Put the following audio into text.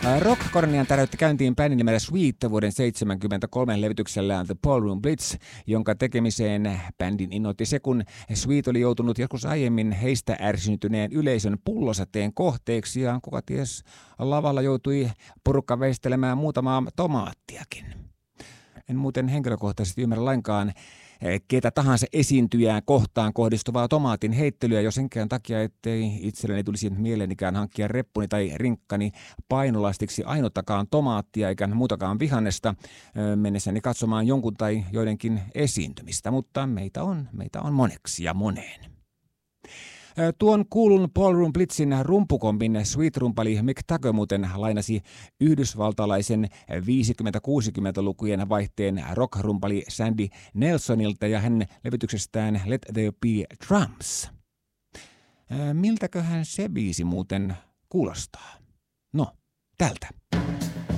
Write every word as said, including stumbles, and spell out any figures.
Rock-kornian täräytti käyntiin bändin nimellä Sweet vuoden seitsemänkymmentäkolme levytyksellään The Ballroom Blitz, jonka tekemiseen bändin innoitti se, kun Sweet oli joutunut joskus aiemmin heistä ärsyntyneen yleisön pullosateen kohteeksi ja kuka ties lavalla joutui porukka veistelemään muutamaa tomaattiakin. En muuten henkilökohtaisesti ymmärrä lainkaan ketä tahansa esiintyjää kohtaan kohdistuvaa tomaatin heittelyä jo senkään takia, ettei itselleni tulisi mieleenikään hankkia reppuni tai rinkkani painolastiksi ainuttakaan tomaattia eikä muutakaan vihannesta mennessäni katsomaan jonkun tai joidenkin esiintymistä, mutta meitä on, meitä on moneksi ja moneen. Tuon kuulun Ballroom Blitzin rumpukombin Sweet-rumpali Mick Taggart muuten lainasi yhdysvaltalaisen viisikymmentä-kuusikymmentälukujen vaihteen rock-rumpali Sandy Nelsonilta ja hänen levytyksestään Let There Be Drums. Miltäköhän se biisi muuten kuulostaa? No, tältä.